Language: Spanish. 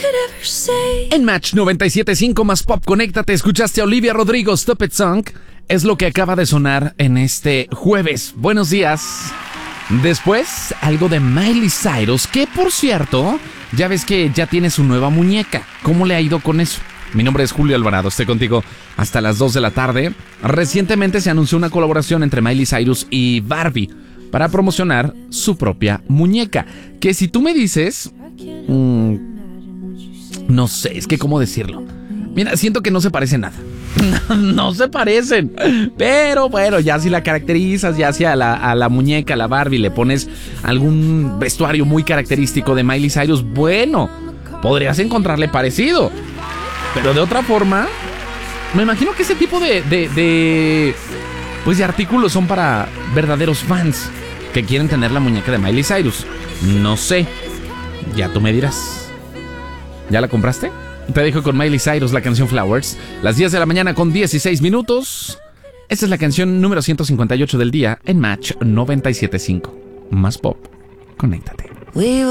En Match 97.5 más pop, conéctate. Escuchaste a Olivia Rodrigo, Stupid Song. Es lo que acaba de sonar en este jueves. Buenos días. Después, algo de Miley Cyrus, que por cierto, ya ves que ya tiene su nueva muñeca. ¿Cómo le ha ido con eso? Mi nombre es Julio Alvarado, estoy contigo hasta las 2 de la tarde. Recientemente se anunció una colaboración entre Miley Cyrus y Barbie para promocionar su propia muñeca. Que si tú me dices... no sé, es que cómo decirlo. Mira, siento que no se parecen nada. No se parecen. Pero bueno, ya si la caracterizas, ya si a la muñeca, a la Barbie, le pones algún vestuario muy característico de Miley Cyrus, bueno, podrías encontrarle parecido. Pero de otra forma, me imagino que ese tipo de artículos son para verdaderos fans que quieren tener la muñeca de Miley Cyrus. No sé, ya tú me dirás. ¿Ya la compraste? Te dejo con Miley Cyrus, la canción Flowers. Las 10 de la mañana con 16 minutos. Esta es la canción número 158 del día en Match 97.5. Más pop, conéctate.